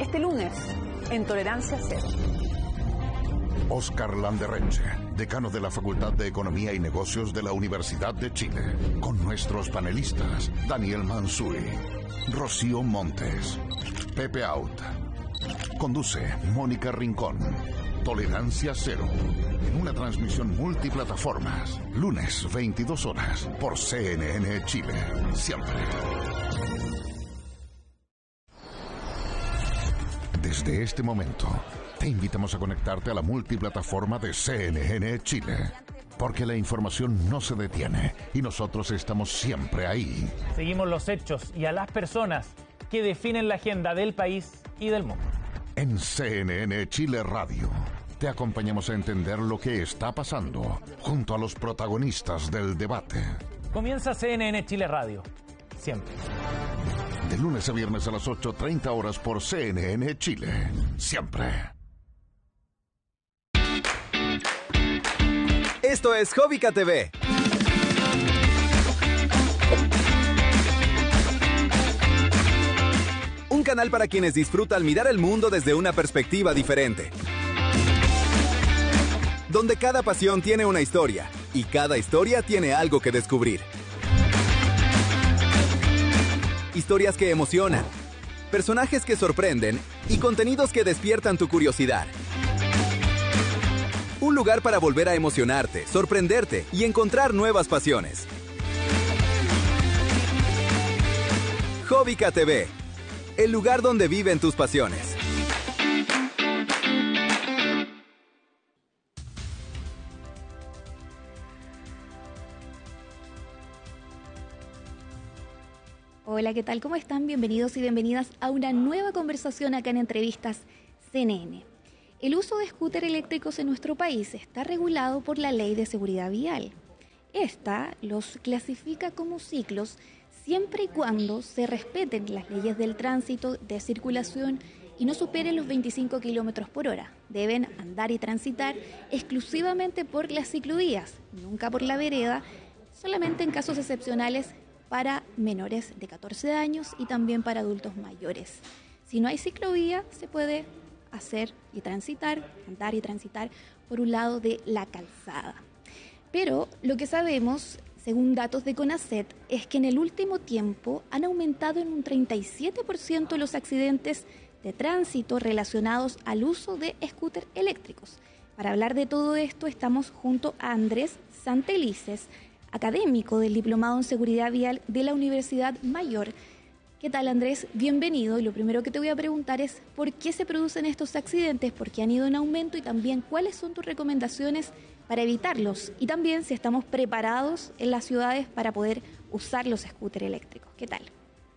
este lunes en Tolerancia Cero. Oscar Landerreche, decano de la Facultad de Economía y Negocios de la Universidad de Chile, con nuestros panelistas Daniel Mansuy, Rocío Montes, Pepe Out. Conduce Mónica Rincón. Tolerancia Cero, en una transmisión multiplataformas, lunes 22 horas, por CNN Chile, siempre. Desde este momento, te invitamos a conectarte a la multiplataforma de CNN Chile, porque la información no se detiene y nosotros estamos siempre ahí. Seguimos los hechos y a las personas que definen la agenda del país y del mundo. En CNN Chile Radio, te acompañamos a entender lo que está pasando junto a los protagonistas del debate. Comienza CNN Chile Radio, siempre. De lunes a viernes a las 8:30 horas por CNN Chile, siempre. Esto es Hobbica TV. Un canal para quienes disfrutan mirar el mundo desde una perspectiva diferente. Donde cada pasión tiene una historia y cada historia tiene algo que descubrir. Historias que emocionan, personajes que sorprenden y contenidos que despiertan tu curiosidad. Un lugar para volver a emocionarte, sorprenderte y encontrar nuevas pasiones. Hobbica TV, el lugar donde viven tus pasiones. Hola, ¿qué tal? ¿Cómo están? Bienvenidos y bienvenidas a una nueva conversación acá en Entrevistas CNN. El uso de scooter eléctricos en nuestro país está regulado por la Ley de Seguridad Vial. Esta los clasifica como ciclos siempre y cuando se respeten las leyes del tránsito, de circulación y no superen los 25 kilómetros por hora. Deben andar y transitar exclusivamente por las ciclovías, nunca por la vereda, solamente en casos excepcionales para menores de 14 años y también para adultos mayores. Si no hay ciclovía, se puede hacer y transitar, andar y transitar por un lado de la calzada. Pero lo que sabemos, según datos de CONACET, es que en el último tiempo han aumentado en un 37% los accidentes de tránsito relacionados al uso de scooters eléctricos. Para hablar de todo esto estamos junto a Andrés Santelices, académico del Diplomado en Seguridad Vial de la Universidad Mayor. ¿Qué tal, Andrés? Bienvenido. Y lo primero que te voy a preguntar es ¿por qué se producen estos accidentes? ¿Por qué han ido en aumento? Y también, ¿cuáles son tus recomendaciones para evitarlos? Y también, si estamos preparados en las ciudades para poder usar los scooters eléctricos. ¿Qué tal?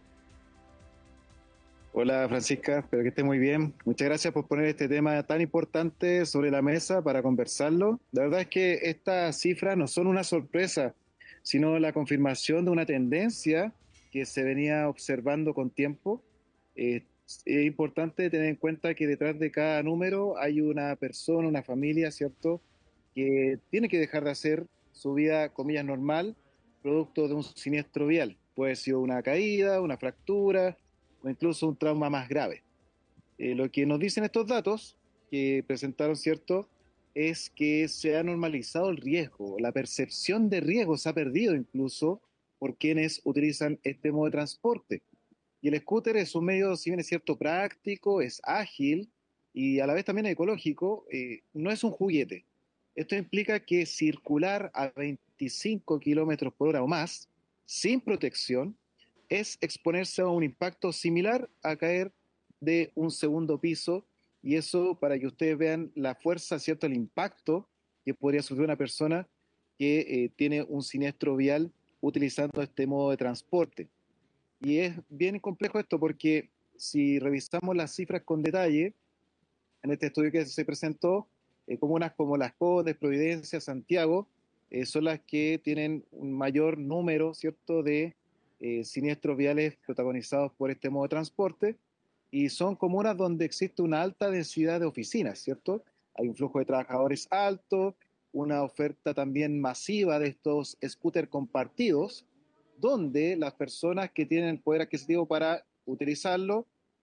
Hola, Francisca. Espero que estés muy bien. Muchas gracias por poner este tema tan importante sobre la mesa para conversarlo. La verdad es que estas cifras no son una sorpresa, sino la confirmación de una tendencia que se venía observando con tiempo. Es importante tener en cuenta que detrás de cada número hay una persona, una familia, ¿cierto?, que tiene que dejar de hacer su vida, comillas, normal, producto de un siniestro vial. Puede ser una caída, una fractura o incluso un trauma más grave. Lo que nos dicen estos datos que presentaron, ¿cierto?, es que se ha normalizado el riesgo, la percepción de riesgo se ha perdido incluso por quienes utilizan este modo de transporte. Y el scooter es un medio, si bien es cierto, práctico, es ágil y a la vez también ecológico, no es un juguete. Esto implica que circular a 25 kilómetros por hora o más, sin protección, es exponerse a un impacto similar a caer de un segundo piso. Y eso, para que ustedes vean la fuerza, ¿cierto?, el impacto que podría sufrir una persona que tiene un siniestro vial utilizando este modo de transporte. Y es bien complejo esto porque si revisamos las cifras con detalle, en este estudio que se presentó, comunas como Las Condes, Providencia, Santiago, son las que tienen un mayor número, ¿cierto?, de siniestros viales protagonizados por este modo de transporte. Y son comunas donde existe una alta densidad de oficinas, ¿cierto? Hay un flujo de trabajadores alto, una oferta también masiva de estos scooters compartidos, donde las personas que tienen poder adquisitivo para utilizarlo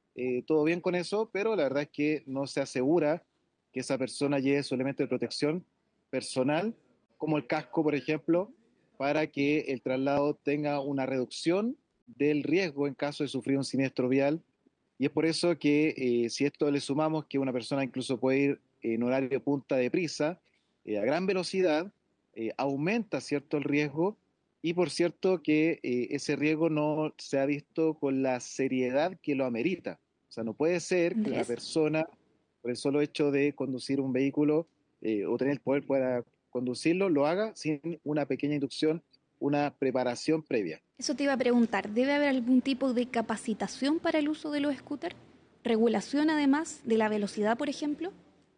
todo bien con eso, pero la verdad es que no se asegura que esa persona lleve su elemento de protección personal, como el casco, por ejemplo, para que el traslado tenga una reducción del riesgo en caso de sufrir un siniestro vial. Y es por eso que si esto le sumamos que una persona incluso puede ir en horario punta de prisa, a gran velocidad, aumenta, ¿cierto?, el riesgo. Y por cierto que ese riesgo no se ha visto con la seriedad que lo amerita. O sea, no puede ser que una Andrés. persona, por el solo hecho de conducir un vehículo o tener el poder para conducirlo, lo haga sin una pequeña inducción, una preparación previa. Eso te iba a preguntar, ¿debe haber algún tipo de capacitación para el uso de los scooters? ¿Regulación además de la velocidad, por ejemplo?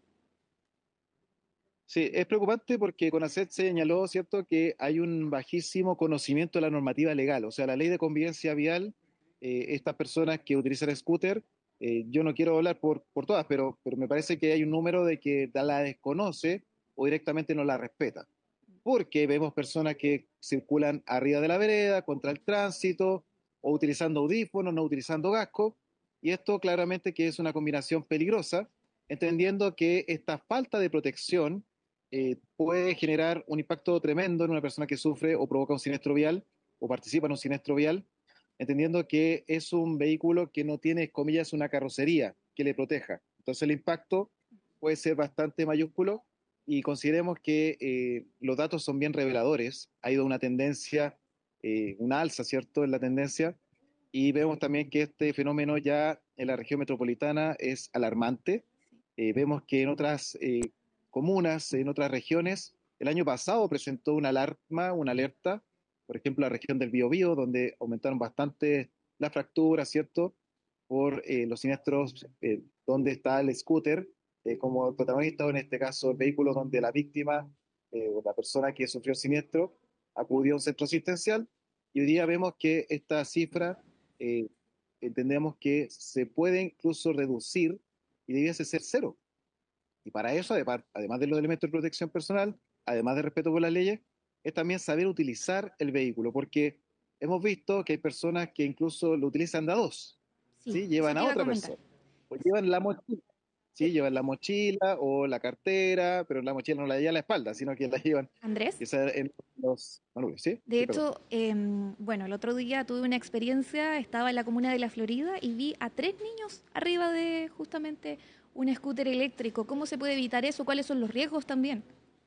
Sí, es preocupante porque CONACET señaló, ¿cierto?, que hay un bajísimo conocimiento de la normativa legal, o sea, la ley de convivencia vial, estas personas que utilizan scooter, yo no quiero hablar por todas, pero me parece que hay un número de que la desconoce o directamente no la respeta, porque vemos personas que circulan arriba de la vereda, contra el tránsito, o utilizando audífonos, no utilizando casco, y esto claramente que es una combinación peligrosa, entendiendo que esta falta de protección puede generar un impacto tremendo en una persona que sufre o provoca un siniestro vial o participa en un siniestro vial, entendiendo que es un vehículo que no tiene, comillas, una carrocería que le proteja. Entonces el impacto puede ser bastante mayúsculo y consideremos que los datos son bien reveladores. Ha ido una tendencia, una alza, ¿cierto?, en la tendencia, y vemos también que este fenómeno ya en la región metropolitana es alarmante. Vemos que en otras comunas, en otras regiones, el año pasado presentó una alarma, una alerta, por ejemplo, la región del Biobío, donde aumentaron bastante las fracturas, ¿cierto?, por los siniestros donde está el scooter como protagonista, o en este caso el vehículo donde la víctima o la persona que sufrió el siniestro acudió a un centro asistencial, y hoy día vemos que esta cifra eh, entendemos que se puede incluso reducir y debiese ser cero. Y para eso, además de los elementos de protección personal, además de respeto por las leyes, es también saber utilizar el vehículo, porque hemos visto que hay personas que incluso lo utilizan de a dos, Sí, ¿sí? eso Llevan te a iba a otra comentar. persona, o llevan la mochila, ¿sí? Llevan la mochila o la cartera, pero la mochila no la llevan a la espalda, sino que la llevan Andrés, quizás en los manubrios, ¿sí? de Sí, perdón. hecho, bueno, el otro día tuve una experiencia, estaba en la comuna de La Florida y vi a 3 niños arriba de justamente un scooter eléctrico. ¿Cómo se puede evitar eso? ¿Cuáles son los riesgos también?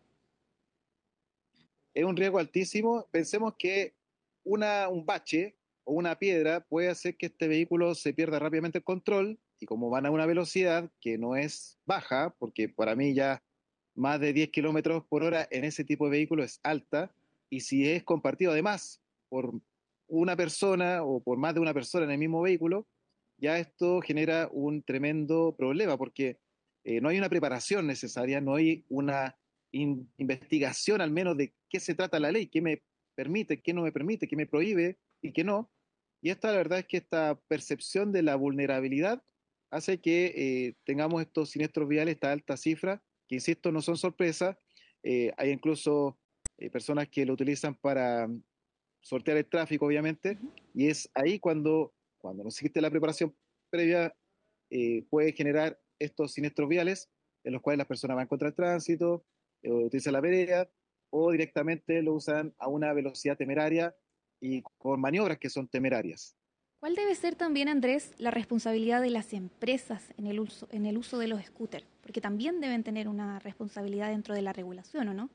Es un riesgo altísimo. Pensemos que un bache o una piedra puede hacer que este vehículo se pierda rápidamente el control, y como van a una velocidad que no es baja, porque para mí ya más de 10 kilómetros por hora en ese tipo de vehículo es alta, y si es compartido además por una persona o por más de una persona en el mismo vehículo, ya esto genera un tremendo problema, porque no hay una preparación necesaria, no hay una investigación al menos de qué se trata la ley, qué me permite, qué no me permite, qué me prohíbe y qué no. Y esta, la verdad es que esta percepción de la vulnerabilidad hace que tengamos estos siniestros viales, esta alta cifra, que insisto, no son sorpresas. Hay incluso personas que lo utilizan para sortear el tráfico, obviamente, y es ahí cuando no existe la preparación previa, puede generar estos siniestros viales en los cuales las personas van contra el tránsito, utilizan la vereda o directamente lo usan a una velocidad temeraria y con maniobras que son temerarias. ¿Cuál debe ser también, Andrés, la responsabilidad de las empresas en el uso de los scooters? Porque también deben tener una responsabilidad dentro de la regulación, ¿o no?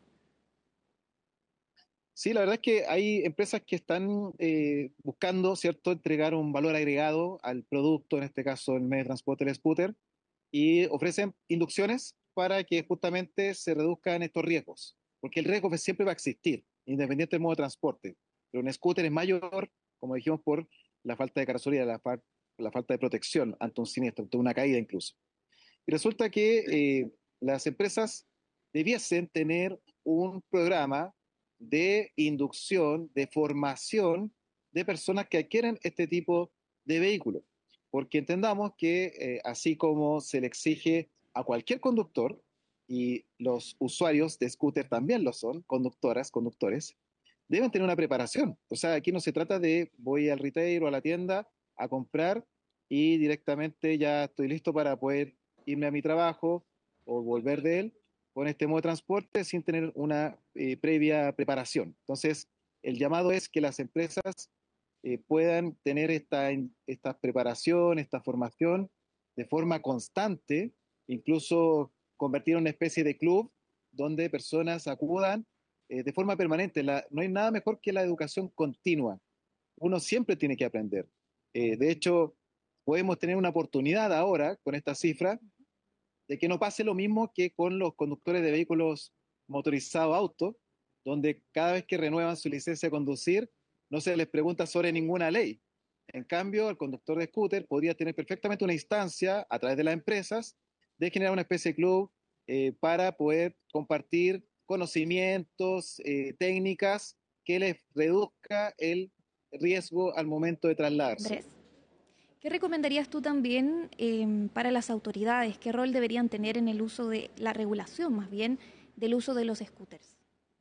Sí, la verdad es que hay empresas que están buscando, ¿cierto?, entregar un valor agregado al producto, en este caso el medio de transporte, el scooter, y ofrecen inducciones para que justamente se reduzcan estos riesgos, porque el riesgo siempre va a existir, independiente del modo de transporte, pero un scooter es mayor, como dijimos, por la falta de carrocería, la falta de protección ante un siniestro, ante una caída incluso. Y resulta que las empresas debiesen tener un programa de inducción, de formación de personas que adquieren este tipo de vehículos. Porque entendamos que así como se le exige a cualquier conductor, y los usuarios de scooter también lo son, conductoras, conductores, deben tener una preparación. O sea, aquí no se trata de voy al retail o a la tienda a comprar y directamente ya estoy listo para poder irme a mi trabajo o volver de él con este modo de transporte sin tener una previa preparación. Entonces, el llamado es que las empresas puedan tener esta preparación, esta formación de forma constante, incluso convertir en una especie de club donde personas acudan de forma permanente. No hay nada mejor que la educación continua. Uno siempre tiene que aprender. De hecho, podemos tener una oportunidad ahora con esta cifra de que no pase lo mismo que con los conductores de vehículos motorizados autos, donde cada vez que renuevan su licencia de conducir, no se les pregunta sobre ninguna ley. En cambio, el conductor de scooter podría tener perfectamente una instancia a través de las empresas de generar una especie de club para poder compartir conocimientos, técnicas que les reduzca el riesgo al momento de trasladarse. Andrés, ¿qué recomendarías tú también para las autoridades? ¿Qué rol deberían tener en el uso de la regulación, más bien, del uso de los scooters?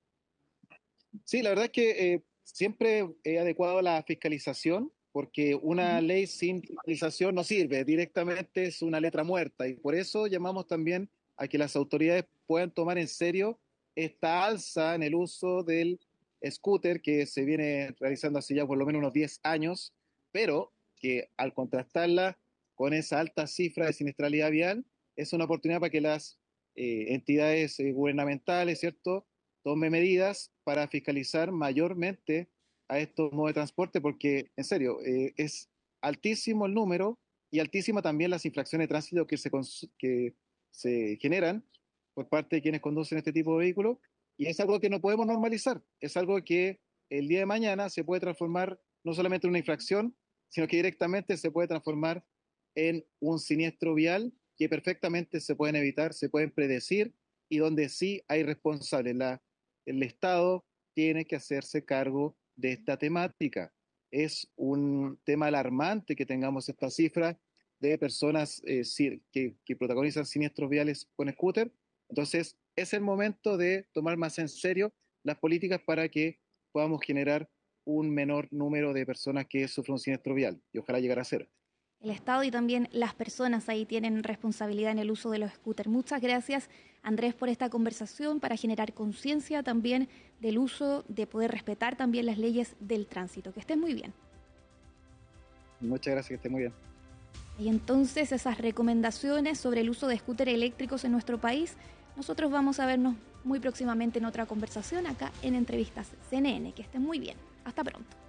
Sí, la verdad es que siempre he adecuado la fiscalización, porque una ley sin fiscalización no sirve, directamente es una letra muerta, y por eso llamamos también a que las autoridades puedan tomar en serio esta alza en el uso del scooter que se viene realizando hace ya por lo menos unos 10 años, pero que al contrastarla con esa alta cifra de siniestralidad vial, es una oportunidad para que las entidades gubernamentales, ¿cierto?, tome medidas para fiscalizar mayormente a estos modos de transporte, porque, en serio, es altísimo el número y altísima también las infracciones de tránsito que se generan por parte de quienes conducen este tipo de vehículos, y es algo que no podemos normalizar, es algo que el día de mañana se puede transformar no solamente en una infracción, sino que directamente se puede transformar en un siniestro vial que perfectamente se pueden evitar, se pueden predecir, y donde sí hay responsables. El Estado tiene que hacerse cargo de esta temática. Es un tema alarmante que tengamos esta cifra de personas que protagonizan siniestros viales con scooter. Entonces, es el momento de tomar más en serio las políticas para que podamos generar un menor número de personas que sufren un siniestro vial, y ojalá llegar a cero. El Estado y también las personas ahí tienen responsabilidad en el uso de los scooters. Muchas gracias, Andrés, por esta conversación para generar conciencia también del uso, de poder respetar también las leyes del tránsito. Que estén muy bien. Muchas gracias, que esté muy bien. Y entonces esas recomendaciones sobre el uso de scooters eléctricos en nuestro país, nosotros vamos a vernos muy próximamente en otra conversación acá en Entrevistas CNN. Que estén muy bien. Hasta pronto.